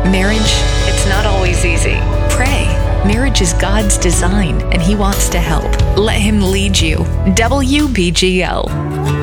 Marriage, it's not always easy. Pray. Marriage is God's design, and He wants to help. Let Him lead you. WBGL.